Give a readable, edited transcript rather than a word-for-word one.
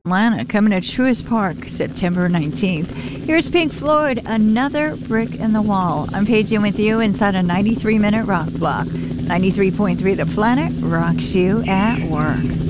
Atlanta, coming to Truist Park, September 19th. Here's Pink Floyd, Another Brick in the Wall. I'm Paige in with you inside a 93-minute rock block. 93.3 The Planet rocks you at work.